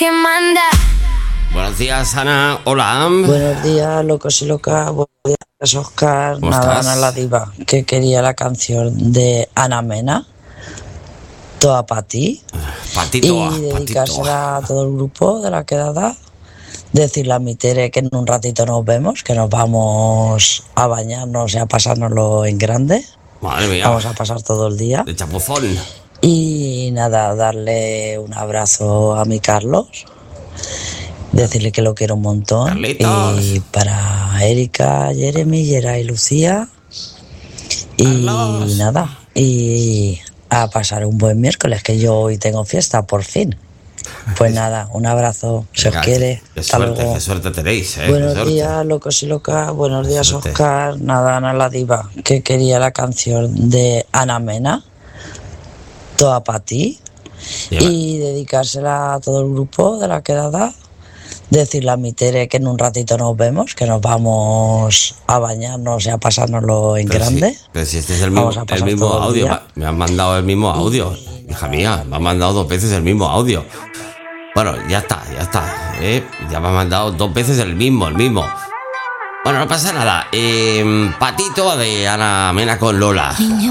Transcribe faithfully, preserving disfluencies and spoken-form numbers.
que manda. Buenos días, Ana. Hola. Buenos días, locos y locas. Buenos días, Oscar. ¿Cómo Nada, estás? Ana la diva, que quería la canción de Ana Mena, toda para ti. Patito, Y patito. dedicársela a todo el grupo de la quedada. Decirle a mi Tere que en un ratito nos vemos, que nos vamos a bañarnos y a pasárnoslo en grande. Madre mía. Vamos a pasar todo el día. De chapuzón. Y nada, darle un abrazo a mi Carlos. Decirle que lo quiero un montón. Carlitos. Y para Erika, Jeremy, Yera y Lucía. Y Carlos. nada, y a pasar un buen miércoles, que yo hoy tengo fiesta, por fin. Pues nada, un abrazo, se os Venga, quiere. Qué Hasta suerte, luego. qué suerte tenéis, ¿eh? Qué Buenos suerte. días, locos y locas. Buenos días, suerte. Oscar. Nada, Ana la diva, que quería la canción de Ana Mena, toda para ti. Lleva- Y dedicársela a todo el grupo de la quedada. Decirle a mi Tere que en un ratito nos vemos, que nos vamos a bañarnos y a pasárnoslo en Pero grande. Si, pero si este es el mismo, Vamos a el pasar mismo todo el audio. día. Me, me han mandado el mismo audio. Hija mía, me han mandado dos veces el mismo audio. Bueno, ya está, ya está. ¿eh? Ya me han mandado dos veces el mismo, el mismo. Bueno, no pasa nada. Eh, patito de Ana Mena con Lola.